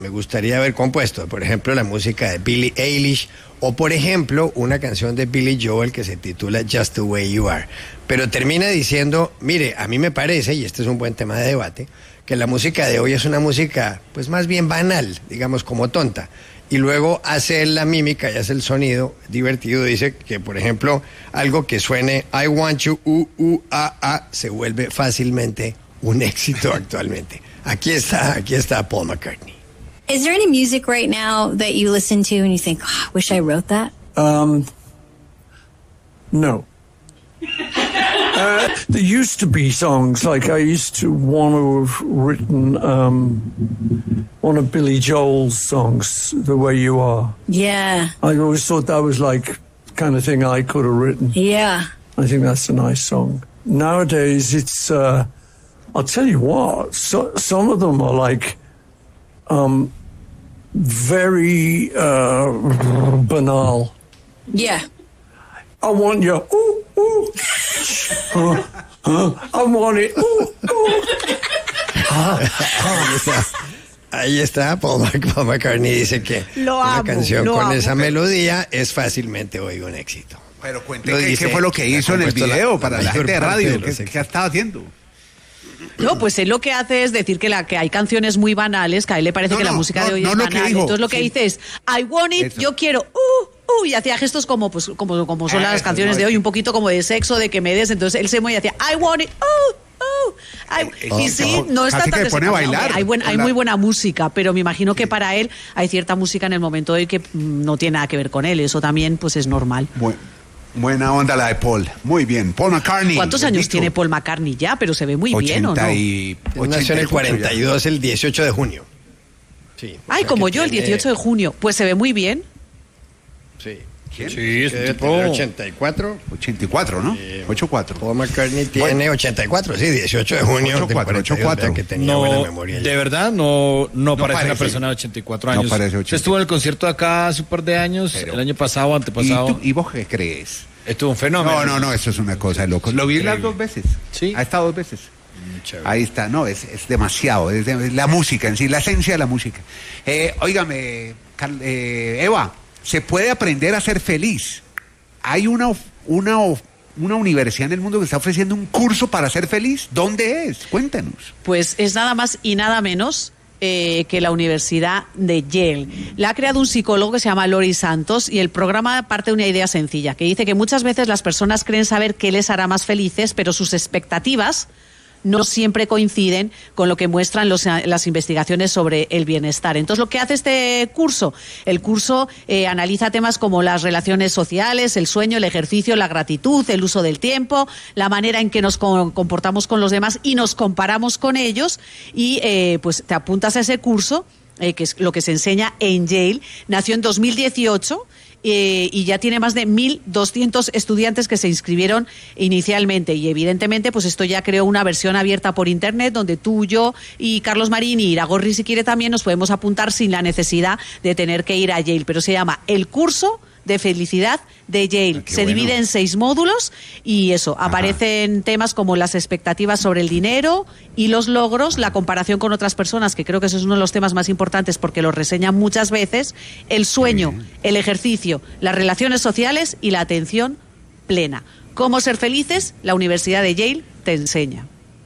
me gustaría haber compuesto, por ejemplo, la música de Billie Eilish o, por ejemplo, una canción de Billy Joel que se titula Just the Way You Are. Pero termina diciendo, mire, a mí me parece, y este es un buen tema de debate, que la música de hoy es una música, pues más bien banal, digamos, como tonta. Y luego hace la mímica y hace el sonido divertido. Dice que, por ejemplo, algo que suene I want you, se vuelve fácilmente un éxito actualmente. Aquí está Paul McCartney. Is there any music right now that you listen to and you think, oh, I wish I wrote that? No. There used to be songs, like I used to want to have written one of Billy Joel's songs, The Way You Are. Yeah. I always thought that was like kind of thing I could have written. Yeah. I think that's a nice song. Nowadays, it's, I'll tell you what, some of them are like very banal. Yeah. I want you, I want it, Ahí está, Paul McCartney dice que una canción con esa melodía es fácilmente hoy un éxito. Pero cuente qué fue lo que hizo en el video para la gente de radio, ¿qué estaba haciendo? No, pues él lo que hace es decir que hay canciones muy banales, que a él le parece que la música de hoy es banal. Entonces lo que dice es, I want it, yo quiero, y hacía gestos como son las canciones de hoy, un poquito como de sexo, de que me des. Entonces él se movía y hacía, I want it, y sí, no está tan desesperado. Hay muy buena música, pero me imagino que para él hay cierta música en el momento de hoy que no tiene nada que ver con él. Eso también pues es normal. Buena onda la de Paul. Muy bien. Paul McCartney. ¿Cuántos años tiene Paul McCartney ya? Pero se ve muy bien, ¿o no? Nació en el 42, el 18 de junio. Sí. Ay, como yo, el 18 de junio. Pues se ve muy bien. Sí. ¿Quién? Sí, es tipo 84. 84, ¿no? 84. Paul McCartney tiene 84, sí, 18 de junio. 84. Que tenía buena memoria. De verdad, no parece una persona de 84 años. No parece 84. Estuvo en el concierto de acá hace un par de años, el año pasado, antepasado. ¿Y vos qué crees? Estuvo un fenómeno. No, eso es una cosa de locos. Lo vi las 2 veces. Sí. Ha estado 2 veces. Chévere. Ahí está, no, es demasiado, es la música en sí, la esencia de la música. Óigame, Eva, ¿se puede aprender a ser feliz? Hay una universidad en el mundo que está ofreciendo un curso para ser feliz. ¿Dónde es? Cuéntanos. Pues es nada más y nada menos que la Universidad de Yale. La ha creado un psicólogo que se llama Lori Santos y el programa parte de una idea sencilla, que dice que muchas veces las personas creen saber qué les hará más felices, pero sus expectativas no siempre coinciden con lo que muestran las investigaciones sobre el bienestar. Entonces, lo que hace este curso, el curso analiza temas como las relaciones sociales, el sueño, el ejercicio, la gratitud, el uso del tiempo, la manera en que nos comportamos con los demás y nos comparamos con ellos y pues te apuntas a ese curso, que es lo que se enseña en Yale. Nació en 2018 y ya tiene más de 1.200 estudiantes que se inscribieron inicialmente y evidentemente pues esto ya creó una versión abierta por internet donde tú, yo y Carlos Marín y Iragorri si quiere también nos podemos apuntar sin la necesidad de tener que ir a Yale, pero se llama el curso de felicidad de Yale. Se divide en 6 módulos y eso, aparecen temas como las expectativas sobre el dinero y los logros, la comparación con otras personas, que creo que eso es uno de los temas más importantes porque lo reseñan muchas veces, el sueño, el ejercicio, las relaciones sociales y la atención plena. ¿Cómo ser felices? La Universidad de Yale te enseña.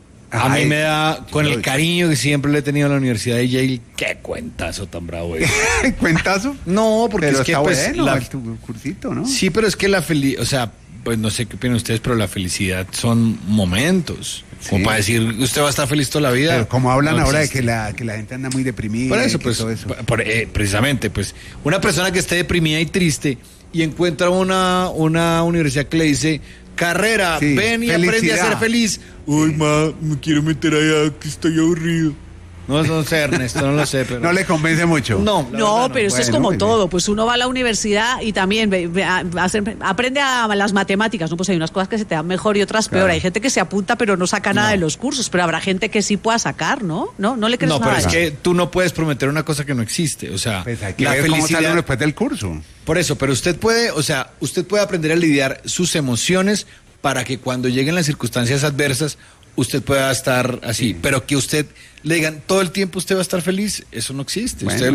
A mí me da, con el cariño que siempre le he tenido a la Universidad de Yale, qué cuentazo tan bravo es. ¿Cuentazo? No, porque pero es que está pues bueno, tu cursito, ¿no? Sí, pero es que la felicidad, o sea, pues no sé qué opinan ustedes, pero la felicidad son momentos. Sí. Como para decir, usted va a estar feliz toda la vida. Pero como hablan ahora de que la gente anda muy deprimida. Por eso, pues, precisamente, pues, una persona que esté deprimida y triste y encuentra una universidad que le dice, carrera, sí, ven y aprende a ser feliz. Uy, me quiero meter allá que estoy aburrido. No sé, Ernesto, no lo sé. Pero... ¿No le convence mucho? No, pero eso es como todo. Pues uno va a la universidad y también aprende a las matemáticas, ¿no? Pues hay unas cosas que se te dan mejor y otras peor. Hay gente que se apunta pero no saca nada de los cursos, pero habrá gente que sí pueda sacar, ¿no? No le crees nada. No, pero es que tú no puedes prometer una cosa que no existe. O sea, pues hay que ver cómo sale después del curso. Por eso, pero usted puede aprender a lidiar sus emociones para que cuando lleguen las circunstancias adversas usted pueda estar así, pero que usted le digan todo el tiempo usted va a estar feliz, eso no existe. Bueno, usted